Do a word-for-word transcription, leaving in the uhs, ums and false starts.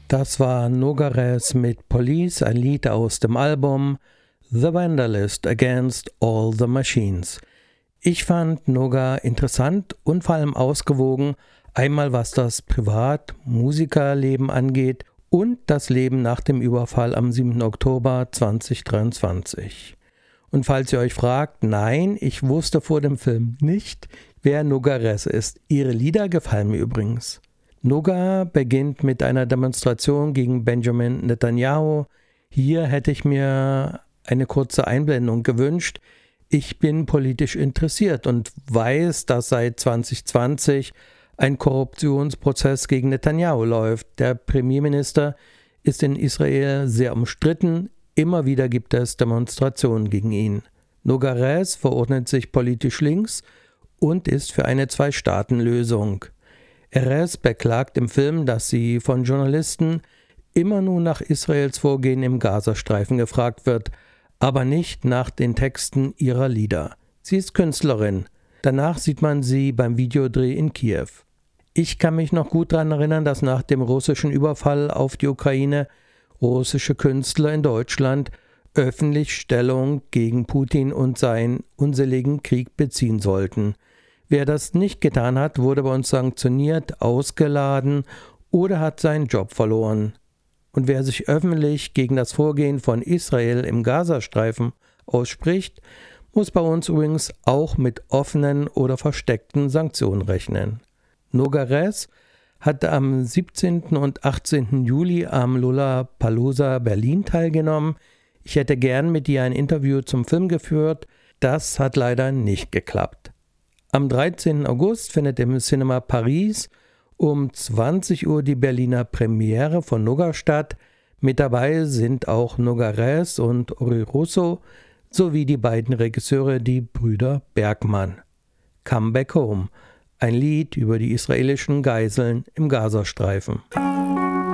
Das war Nogares mit Police, ein Lied aus dem Album The Vandalist Against All the Machines. Ich fand Noga interessant und vor allem ausgewogen, einmal was das Privat-Musikerleben angeht und das Leben nach dem Überfall am siebten Oktober zweitausenddreiundzwanzig. Und falls ihr euch fragt, nein, ich wusste vor dem Film nicht, wer Nogares ist. Ihre Lieder gefallen mir übrigens. Noga beginnt mit einer Demonstration gegen Benjamin Netanyahu. Hier hätte ich mir eine kurze Einblendung gewünscht. Ich bin politisch interessiert und weiß, dass seit zwanzig zwanzig ein Korruptionsprozess gegen Netanyahu läuft. Der Premierminister ist in Israel sehr umstritten. Immer wieder gibt es Demonstrationen gegen ihn. Nogares verordnet sich politisch links und ist für eine Zwei-Staaten-Lösung. Erez beklagt im Film, dass sie von Journalisten immer nur nach Israels Vorgehen im Gazastreifen gefragt wird, aber nicht nach den Texten ihrer Lieder. Sie ist Künstlerin. Danach sieht man sie beim Videodreh in Kiew. Ich kann mich noch gut daran erinnern, dass nach dem russischen Überfall auf die Ukraine russische Künstler in Deutschland öffentlich Stellung gegen Putin und seinen unseligen Krieg beziehen sollten. Wer das nicht getan hat, wurde bei uns sanktioniert, ausgeladen oder hat seinen Job verloren. Und wer sich öffentlich gegen das Vorgehen von Israel im Gazastreifen ausspricht, muss bei uns übrigens auch mit offenen oder versteckten Sanktionen rechnen. Nogares hat am siebzehnten und achtzehnten Juli am Lollapalooza Berlin teilgenommen. Ich hätte gern mit ihr ein Interview zum Film geführt. Das hat leider nicht geklappt. Am dreizehnten August findet im Cinema Paris um zwanzig Uhr die Berliner Premiere von Noga statt. Mit dabei sind auch Nogares und Uri Russo sowie die beiden Regisseure, die Brüder Bergmann. Come Back Home, ein Lied über die israelischen Geiseln im Gazastreifen.